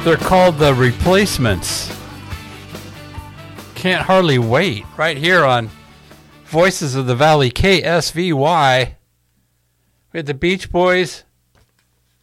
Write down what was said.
They're called The Replacements. Can't hardly wait. Right here on Voices of the Valley, KSVY. We had the Beach Boys